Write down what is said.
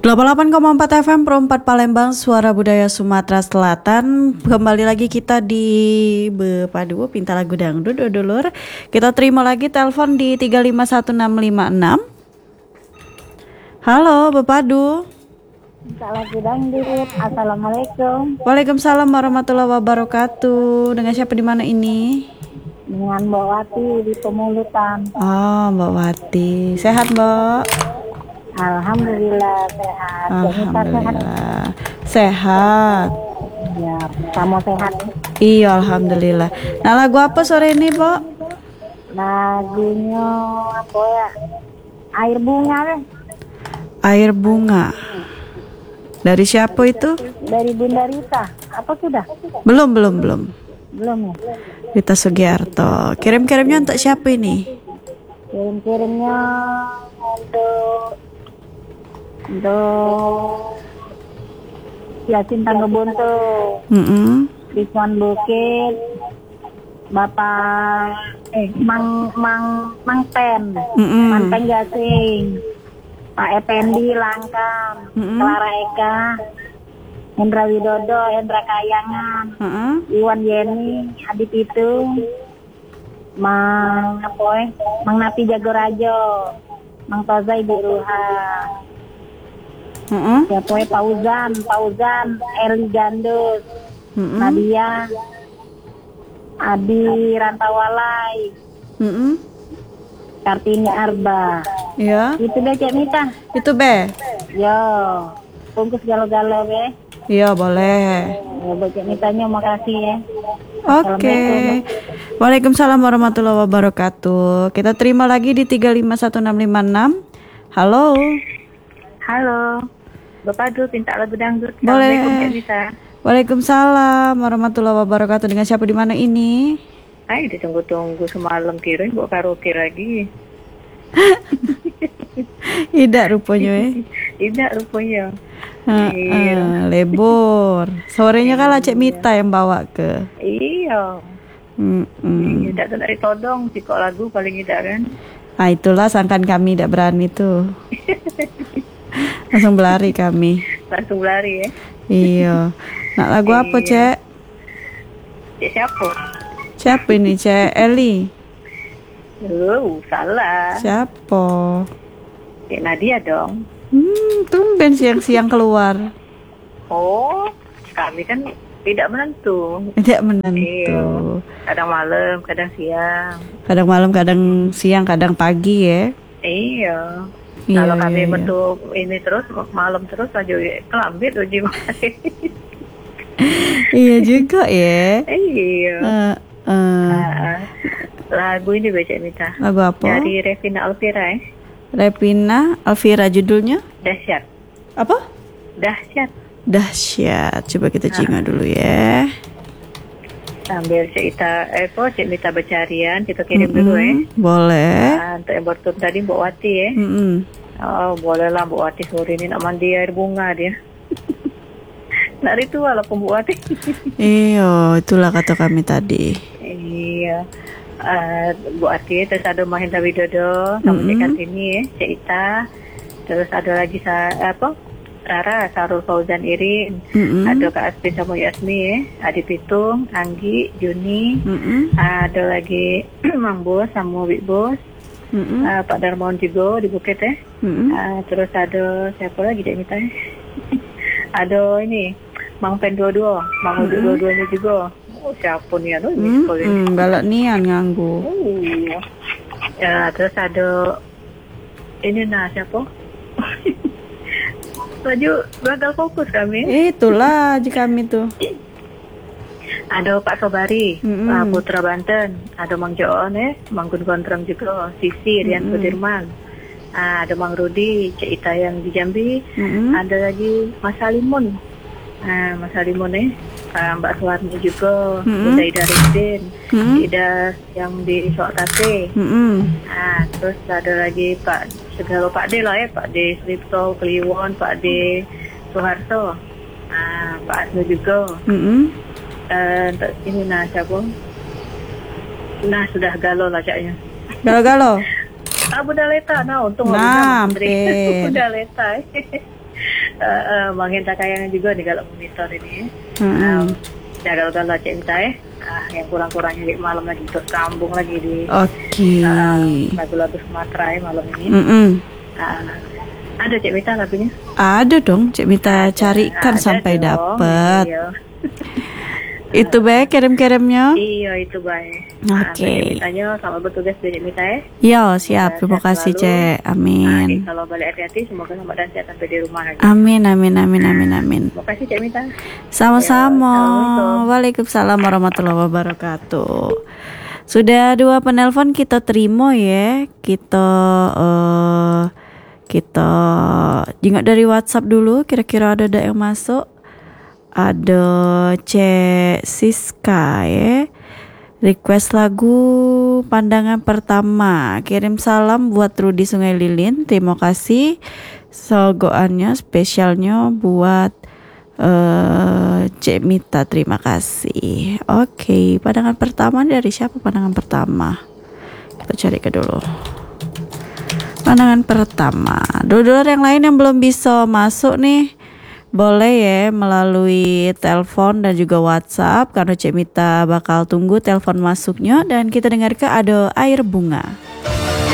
88,4 FM Pro 4 Palembang, Suara Budaya Sumatera Selatan. Kembali lagi kita di Bepadu Pinta Lagu Dangdut, dulur. Kita terima lagi telepon di 351656. Halo Bepadu. Pinta Lagu Dangdut. Assalamualaikum. Waalaikumsalam warahmatullahi wabarakatuh. Dengan siapa di mana ini? Dengan Mbak Wati di Pemulutan. Oh, Mbak Wati. Sehat, Mbak? Alhamdulillah sehat. Alhamdulillah. Sehat. Ya, kamu sehat? Iya, alhamdulillah. Nah, lagu apa sore ini, Mbak? Lagunya apa ya? Air bunga deh. Air bunga. Dari siapa itu? Dari Bunda Rita. Apa sudah? Belum. Belum ya? Rita Sugiarto. Kirim-kirimnya untuk siapa ini? Kirim-kirimnya untuk Yasin Tanggabuntu, Rizwan Bukit, Bapak Mang Pen, Manteng Gasing, Pak Effendi Langkam, Clara Eka, Hendra Widodo, Hendra Kayangan, Iwan Yeni, Adi Pitung, Mang Napi Jagorajo, Mang Toza Ibu Ruha, Pauzan, Eli Gandus, Nadia, Adi Rantawalai, Kartini Arba. Ya. Itu deh Cek Mita. Itu Be. Yo, bungkus galo-galo Be. Iya boleh. Ya, Cek Mitanya makasih ya. Oke. Waalaikumsalam warahmatullahi wabarakatuh. Kita terima lagi di 351656. Halo. Halo. Bapak dulu Pinta Lagu Dangdut. Boleh. Bisa. Waalaikumsalam warahmatullahi wabarakatuh. Dengan siapa di mana ini? Ay, ditunggu-tunggu semalam kirain buat karaoke lagi. Tidak rupanya rupanya. Lebur. Sorenya kan Cek Mita yang bawa ke. Iya. Tidak dari todong sih kok lagu paling tidak kan. Nah itulah sangkan kami tidak berani tuh. Langsung berlari kami. Langsung berlari ya. Iya. Nak lagu apa Cek? Cek siapa? Siapa ini Cek Eli? Salah. Siapa? Cek Nadia dong. Tumben siang-siang keluar. Oh, kami kan tidak menentu. Tidak menentu. Iya. Kadang malam, kadang siang. Kadang malam, kadang siang, kadang pagi ya. Iya. Iya, kalau kami iya. bentuk ini terus malam terus aja kelambit uji. Iya juga ya. Iya. Lagu ini baca Mita. Lagu apa? Dari Revina Alvira ya. Revina Alvira, judulnya? Dahsyat. Apa? Dahsyat. Coba kita cinga dulu ya. Sambil Cik Mita Becarian kita kirim dulu ya. Boleh. Untuk yang bertut tadi Mbak Wati ya. Oh, bolehlah Mbak Wati sore ini nak mandi air bunga dia. Nak ritual apa Mbak Wati? Iya, itulah kata kami tadi. Iya. Bu Ati, terus ada Mahendra Widodo sama Cik Kartini ya, Cik Ita, terus ada lagi Rara, Sarul Fauzan Irin, ada Kak Aspin sama Yasmi ya, Adi Pitung, Anggi, Juni, ada lagi Mang Bos sama Wik Bos, Pak Darmawan juga di Bukit ya, terus ada siapa lagi Dek Mita ya? Ada ini Mang Pen dua-dua, Mang Udu dua-duanya juga. Oh, siapa nih balak nian nganggu. Ya, terus ada ini siapa? Baju gagal fokus kami. Itulah jika kami tuh. Ada Pak Sobari, Pak Putra Banten, ada Mang Joon Mang Gun Gondrong juga, Sisi Rian Sudirman. Ada Mang Rudi, Cik Ita yang di Jambi, ada lagi Mas Salimun. Mas Salimun Mbak Suwarni juga, Bunda Ida Rizin, Ida yang di Soakate. Terus ada lagi Pak D lah ya, Pak D Slipto, Kliwon, Pak D Soeharto, Pak Asno juga. Ini siapa? Sudah galau lah caknya. Galau-galau. Bunda Leta, untung nah, Bunda Leta. Mangenta kayaknya juga nih kalau monitor ini. Gagal-gagal Cik Mita yang kurang-kurangnya di malam lagi ikut sambung lagi di lagu-lagu Sumatera malam ini. Ada Cik Mita lagunya? Ada dong, Cik Mita carikan sampai dapat. Iya. Itu baik kirim-kirimnya. Iya itu baik. Oke. Mitanya selamat bertugas Cik Mita ya. Yo siap, terima kasih Cek. Amin. Kalau balik hati-hati, semoga selamat dan sehat sampai di rumah lagi. Amin. Terima kasih Cik Mita. Sama-sama. Waalaikumsalam warahmatullahi wabarakatuh. Sudah 2 penelpon kita terima ya. Kita jingok dari WhatsApp dulu. Kira-kira ada yang masuk. Ada Cek Siska ya. Request lagu Pandangan Pertama. Kirim salam buat Rudi Sungai Lilin. Terima kasih. Sogoannya spesialnya buat Cik Mita. Terima kasih. Oke, Pandangan Pertama dari siapa pandangan pertama? Kita cari ke dulu. Pandangan pertama. Dulur yang lain yang belum bisa masuk nih, boleh ya melalui telepon dan juga WhatsApp, karena Cik Mita bakal tunggu telepon masuknya. Dan kita dengarkan ada Air Bunga.